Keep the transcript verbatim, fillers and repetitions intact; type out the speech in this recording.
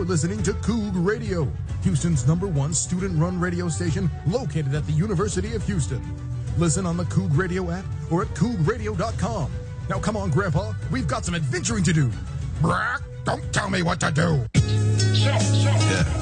listening to Coog Radio, Houston's number one student-run radio station located at the University of Houston. Listen on the Coog Radio app or at coog radio dot com. Now come on, Grandpa, we've got some adventuring to do. Brock, don't tell me what to do. So, so. Yeah.